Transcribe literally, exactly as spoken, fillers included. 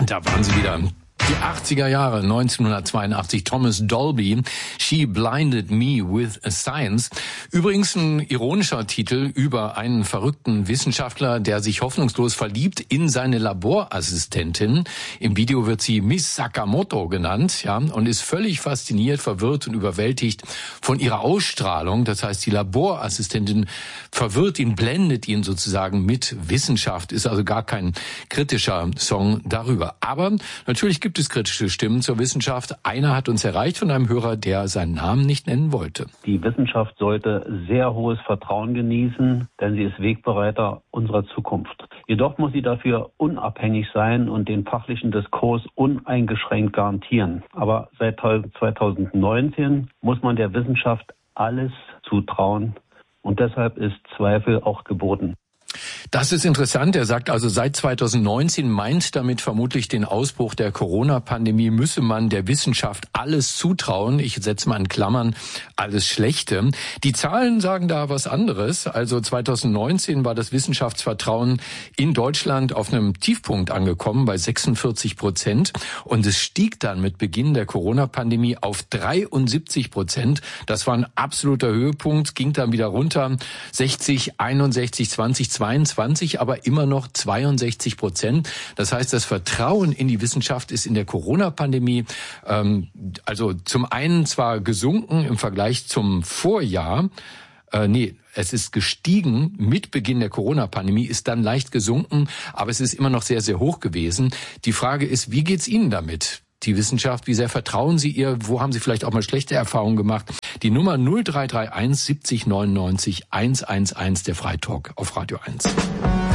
Da waren sie wieder. Die achtziger Jahre, neunzehnhundertzweiundachtzig, Thomas Dolby, She Blinded Me with Science. Übrigens ein ironischer Titel über einen verrückten Wissenschaftler, der sich hoffnungslos verliebt in seine Laborassistentin. Im Video wird sie Miss Sakamoto genannt, ja, und ist völlig fasziniert, verwirrt und überwältigt von ihrer Ausstrahlung. Das heißt, die Laborassistentin verwirrt ihn, blendet ihn sozusagen mit Wissenschaft. Ist also gar kein kritischer Song darüber. Aber natürlich gibt es kritische Stimmen zur Wissenschaft. Einer hat uns erreicht von einem Hörer, der seinen Namen nicht nennen wollte. Die Wissenschaft sollte sehr hohes Vertrauen genießen, denn sie ist Wegbereiter unserer Zukunft. Jedoch muss sie dafür unabhängig sein und den fachlichen Diskurs uneingeschränkt garantieren. Aber seit zweitausendneunzehn muss man der Wissenschaft alles zutrauen und deshalb ist Zweifel auch geboten. Das ist interessant. Er sagt also, seit zweitausendneunzehn meint damit vermutlich den Ausbruch der Corona-Pandemie, müsse man der Wissenschaft alles zutrauen. Ich setze mal in Klammern alles Schlechte. Die Zahlen sagen da was anderes. Also zweitausendneunzehn war das Wissenschaftsvertrauen in Deutschland auf einem Tiefpunkt angekommen bei sechsundvierzig Prozent. Und es stieg dann mit Beginn der Corona-Pandemie auf dreiundsiebzig Prozent. Das war ein absoluter Höhepunkt, ging dann wieder runter. sechzig, einundsechzig, zwanzig, zweiundzwanzig, aber immer noch zweiundsechzig Prozent. Das heißt, das Vertrauen in die Wissenschaft ist in der Corona-Pandemie ähm, also zum einen zwar gesunken im Vergleich zum Vorjahr, äh, nee, es ist gestiegen mit Beginn der Corona-Pandemie, ist dann leicht gesunken, aber es ist immer noch sehr, sehr hoch gewesen. Die Frage ist, wie geht's Ihnen damit? Die Wissenschaft, wie sehr vertrauen Sie ihr? Wo haben Sie vielleicht auch mal schlechte Erfahrungen gemacht? Die Nummer null drei drei eins siebzig neunundneunzig hundertunneunzig, der Freitalk auf Radio eins.